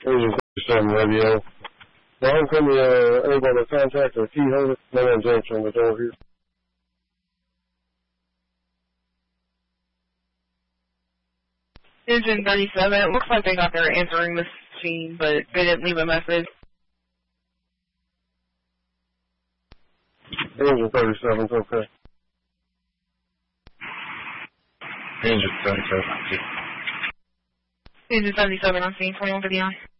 Engine 37 radio. Ron, can you able to contact the key holder? No one's answering the door here. Engine 37, it looks like they got their answering machine, but they didn't leave a message. Engine 37's okay. Engine 37. Engine 77 on scene, 21 to the eye.